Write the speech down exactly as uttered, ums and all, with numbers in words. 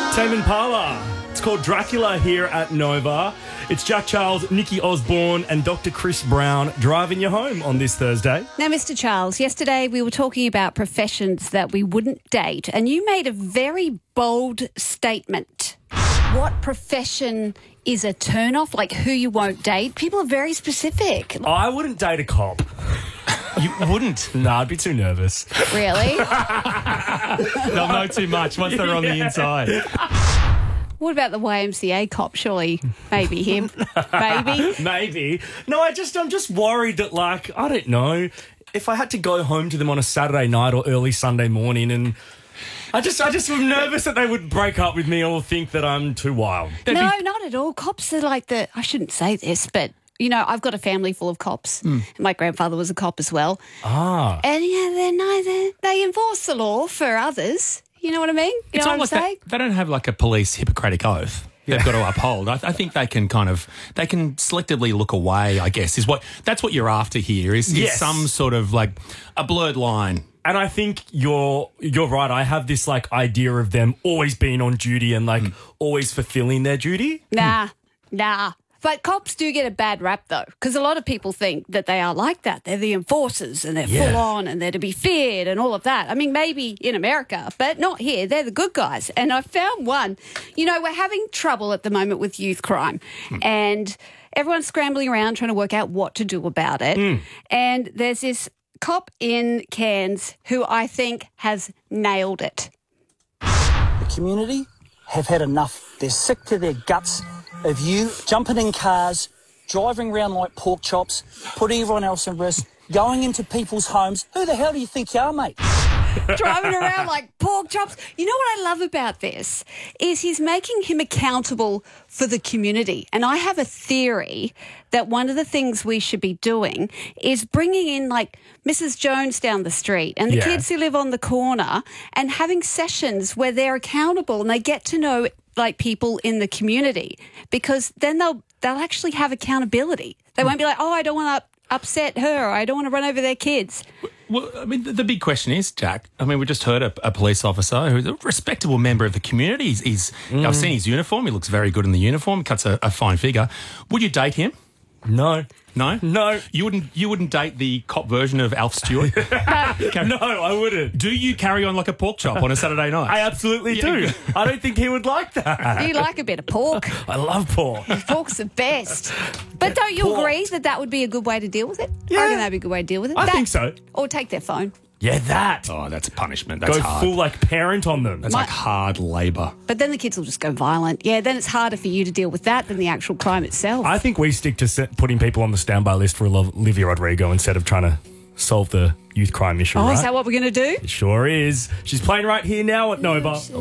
Tame Impala. It's called Dracula here at Nova. It's Jack Charles, Nikki Osborne and Doctor Chris Brown driving you home on this Thursday. Now, Mister Charles, yesterday we were talking about professions that we wouldn't date, and you made a very bold statement. What profession is a turn-off, like who you won't date? People are very specific. I wouldn't date a cop. You wouldn't? No, I'd be too nervous. Really? They'll know too much once they're on the inside. What about the Y M C A cop? Surely, maybe him. Maybe. Maybe. No, I just, I'm just worried that, like, I don't know, if I had to go home to them on a Saturday night or early Sunday morning, and I just, I just am nervous that they would break up with me or think that I'm too wild. No, not at all. Cops are like the, I shouldn't say this, but, you know, I've got a family full of cops. Mm. My grandfather was a cop as well. Ah. And, yeah, they're neither, they enforce the law for others. You know what I mean? You it's know what I'm like saying? They, they don't have like a police Hippocratic oath they've got to uphold. I, I think they can kind of, they can selectively look away, I guess, is what, that's what you're after here, is, Yes. is some sort of like a blurred line. And I think you're you're right. I have this, like, idea of them always being on duty and, like, mm. always fulfilling their duty. Nah, mm. nah. But cops do get a bad rap, though, because a lot of people think that they are like that. They're the enforcers and they're Yeah. full on and they're to be feared and all of that. I mean, maybe in America, but not here. They're the good guys. And I found one. You know, we're having trouble at the moment with youth crime mm. and everyone's scrambling around trying to work out what to do about it. Mm. And there's this cop in Cairns who I think has nailed it. The community have had enough. They're sick to their guts of you jumping in cars, driving around like pork chops, putting everyone else at risk, going into people's homes. Who the hell do you think you are, mate? Driving around like pork chops. You know what I love about this is he's making him accountable for the community. And I have a theory that one of the things we should be doing is bringing in like Missus Jones down the street and the Yeah. kids who live on the corner and having sessions where they're accountable and they get to know like people in the community, because then they'll they'll actually have accountability. They won't be like, oh, I don't want to upset her, or I don't want to run over their kids. Well, I mean, the, the big question is, Jack, I mean, we just heard a, a police officer who's a respectable member of the community. He's, he's mm. I've seen his uniform. He looks very good in the uniform. Cuts a, a fine figure. Would you date him? No. No? No. You wouldn't You wouldn't date the cop version of Alf Stewart? No, I wouldn't. Do you carry on like a pork chop on a Saturday night? I absolutely Yeah. do. I don't think he would like that. You like a bit of pork. I love pork. Pork's the best. But don't you pork. agree that that would be a good way to deal with it? Yeah. I reckon that'd be a good way to deal with it. I That- think so. Or take their phone. Yeah, that. Oh, that's a punishment. That's Go hard. full, like, parent on them. That's My- like hard labour. But then the kids will just go violent. Yeah, then it's harder for you to deal with that than the actual crime itself. I think we stick to set, putting people on the standby list for Olivia Rodrigo instead of trying to solve the youth crime issue, oh, right? is that what we're going to do? It sure is. She's playing right here now at Nova.